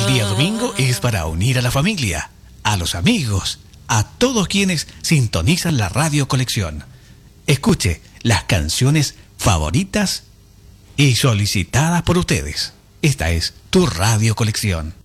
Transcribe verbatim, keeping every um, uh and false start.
El día domingo es para unir a la familia, a los amigos, a todos quienes sintonizan la Radio Colección. Escuche las canciones favoritas y solicitadas por ustedes. Esta es tu Radio Colección.